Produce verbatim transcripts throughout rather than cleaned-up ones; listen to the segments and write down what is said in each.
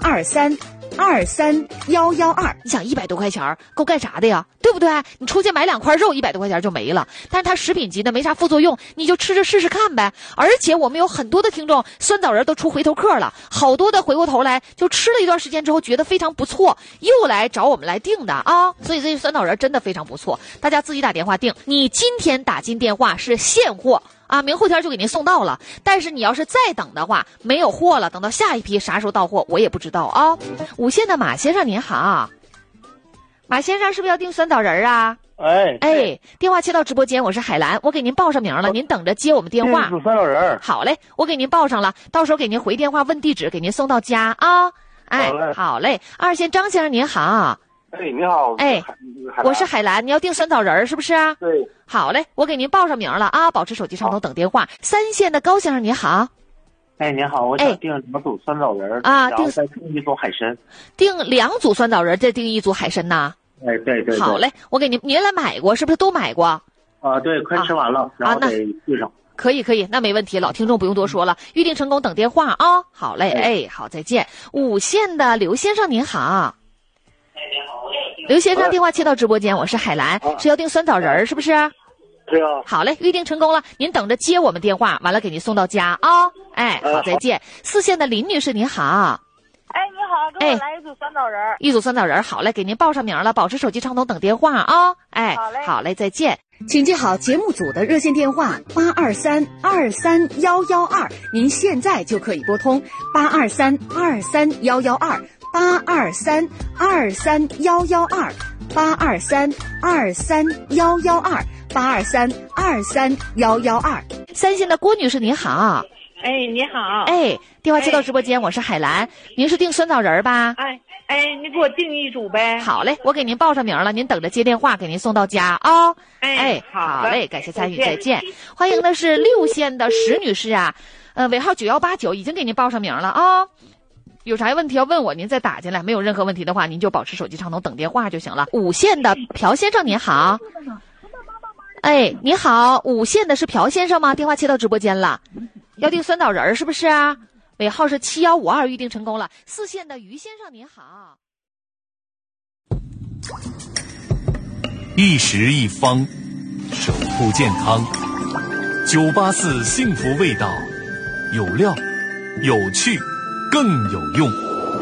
二三二三幺幺二。 你想一百多块钱够干啥的呀？对不对？你出去买两块肉，一百多块钱就没了。但是它食品级的，没啥副作用，你就吃着试试看呗。而且我们有很多的听众，酸枣仁都出回头客了，好多的回过头来就吃了一段时间之后，觉得非常不错，又来找我们来订的啊。所以这酸枣仁真的非常不错，大家自己打电话订。你今天打进电话是现货啊，明后天就给您送到了。但是你要是再等的话，没有货了，等到下一批啥时候到货我也不知道啊。五线的马先生您好，马先生是不是要订酸枣仁啊？ 哎哎，电话接到直播间，我是海兰，我给您报上名了，您等着接我们电话。 酸枣仁。 好嘞，我给您报上了，到时候给您回电话问地址，给您送到家啊。哎， 好嘞， 好嘞。二线张先生您好。 哎，你好。 哎，我是海兰，你要订酸枣仁是不是啊？ 对。 好嘞，我给您报上名了啊，保持手机畅通等电话。三线的高先生你好。 哎，您好，我想订两组酸枣仁啊， 然后再订一组海参。 订两组酸枣仁，再订一组海参呐。 哎，对对。 好嘞，我给您，您来买过是不是？都买过？ 啊，对，快吃完了，啊、然后得续上。 可以可以，那没问题，老听众不用多说了，预定成功等电话啊。好嘞，哎，好，再见。五线的刘先生您好。刘先生，电话接到直播间，我是海兰，是要订酸枣仁是不是？ 对啊。 好嘞，预定成功了，您等着接我们电话，完了给您送到家啊。哎，好，再见。四线的林女士您好。 哎，你好，给我来一组酸枣仁、哎。 一组酸枣仁，好嘞，给您报上名了，保持手机畅通等电话啊。哎， 好嘞， 好嘞，再见。 请记好节目组的热线电话八二三二三幺幺二，您现在就可以拨通八二三二三幺幺二。八二三二三幺幺二，八二三二三幺幺二，八二三二三幺幺二。 三线的郭女士您好。 哎，你好。 哎，电话接到直播间，我是海兰，您是订酸枣仁吧？ 哎哎，你给我订一组呗。 好嘞，我给您报上名了，您等着接电话，给您送到家啊、哦。 哎， 哎， 好嘞，感谢参与，再见。欢迎的是六线的石女士啊，呃，尾号九幺八九，已经给您报上名了啊。有啥问题要问我，您再打进来。没有任何问题的话，您就保持手机畅通等电话就行了。五线的朴先生您好。哎，你好，五线的是朴先生吗？电话接到直播间了，要订酸枣仁是不是啊？尾号是七幺五二，预定成功了。四线的于先生您好。 一食一方，守护健康。九八四幸福味道，有料，有趣。更有用，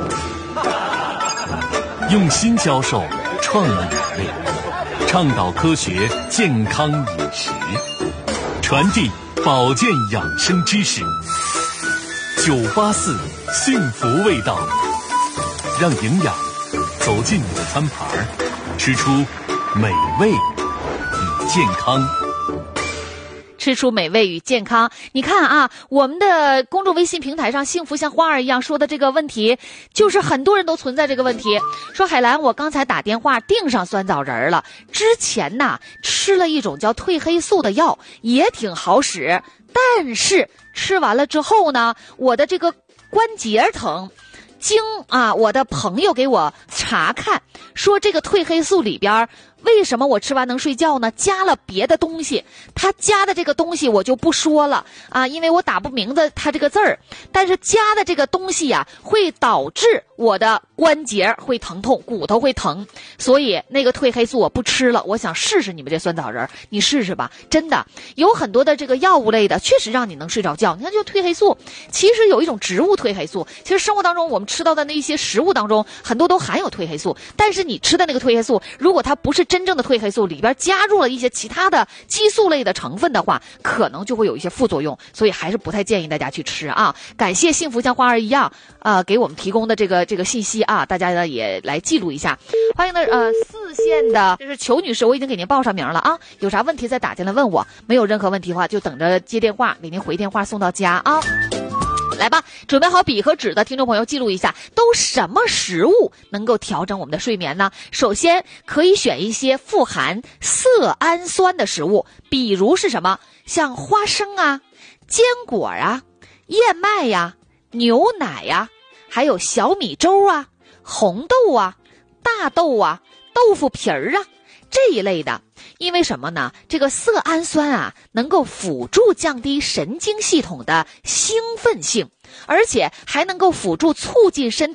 用心教授创意美味，倡导科学健康饮食，传递保健养生知识。九八四幸福味道，让营养走进你的餐盘，吃出美味与健康。 吃出美味与健康。你看啊，我们的公众微信平台上幸福像花儿一样说的这个问题，就是很多人都存在这个问题。说海兰，我刚才打电话订上酸枣仁了，之前呐吃了一种叫褪黑素的药，也挺好使，但是吃完了之后呢，我的这个关节疼。经啊，我的朋友给我查看，说这个褪黑素里边为什么我吃完能睡觉呢？加了别的东西，他加的这个东西我就不说了啊，因为我打不明白他这个字儿。但是加的这个东西呀、啊，会导致我的关节会疼痛，骨头会疼，所以那个褪黑素我不吃了。我想试试你们这酸枣仁，你试试吧，真的有很多的这个药物类的，确实让你能睡着觉。你看，就褪黑素，其实有一种植物褪黑素，其实生活当中我们吃到的那些食物当中很多都含有褪黑素，但是你吃的那个褪黑素，如果它不是真正的褪黑素，里边加入了一些其他的激素类的成分的话，可能就会有一些副作用，所以还是不太建议大家去吃啊。感谢幸福像花儿一样呃给我们提供的这个这个信息啊，大家呢也来记录一下。欢迎的呃四线的这是裘女士，我已经给您报上名了啊，有啥问题再打进来问我，没有任何问题的话就等着接电话，给您回电话送到家啊。来吧，准备好笔和纸的听众朋友记录一下，都什么食物能够调整我们的睡眠呢？首先可以选一些富含色氨酸的食物，比如是什么？像花生啊、坚果啊、燕麦呀、牛奶呀，还有小米粥啊、红豆啊、大豆啊、豆腐皮儿啊这一类的。因为什么呢？这个色氨酸啊，能够辅助降低神经系统的兴奋性，而且还能够辅助促进身体